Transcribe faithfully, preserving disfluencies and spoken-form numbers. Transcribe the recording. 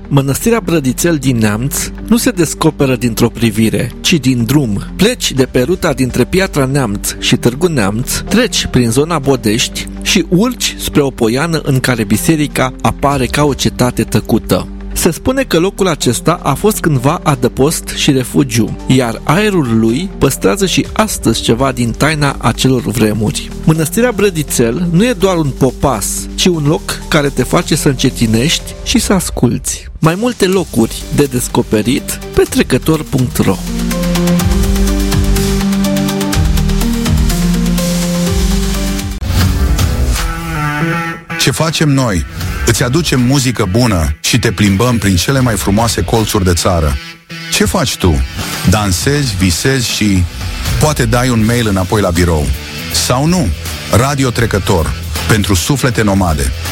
Mănăstirea Brădițel din Neamț nu se descoperă dintr-o privire, ci din drum. Pleci de pe ruta dintre Piatra Neamț și Târgu Neamț, treci prin zona Bodești și urci spre o poiană în care biserica apare ca o cetate tăcută. Se spune că locul acesta a fost cândva adăpost și refugiu, iar aerul lui păstrează și astăzi ceva din taina acelor vremuri. Mănăstirea Brădițel nu e doar un popas, ci un loc care te face să încetinești și să asculți. Mai multe locuri de descoperit pe trecător punct ro. Ce facem noi? Îți aducem muzică bună și te plimbăm prin cele mai frumoase colțuri de țară. Ce faci tu? Dansezi, visezi și poate dai un mail înapoi la birou. Sau nu? Radio Trecător, pentru suflete nomade.